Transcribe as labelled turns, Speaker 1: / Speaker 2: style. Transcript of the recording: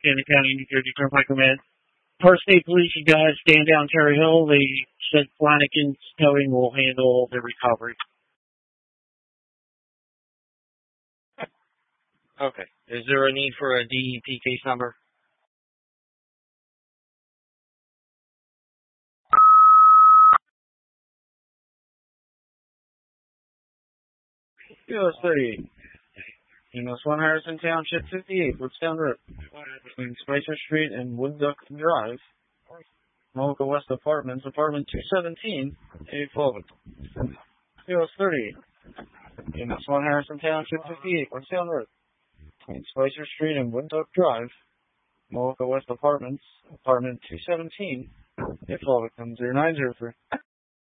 Speaker 1: Cannon County, New Jersey Turnpike Command. Park State Police, you guys stand down Terry Hill. They said Flanagan's Towing will handle the recovery.
Speaker 2: Okay. Is there a need for a DEP case number? US 38. US 1 Harrison Township 58, Woodstown Road. Between Spicer Street and Woodduck Drive. Mocha West Apartments, Apartment 217, 812. US 38. US 1 Harrison Township 58, Woodstown Road. Between Spicer Street and Woodduck Drive. Mocha West Apartments, Apartment 217, 812. 0903.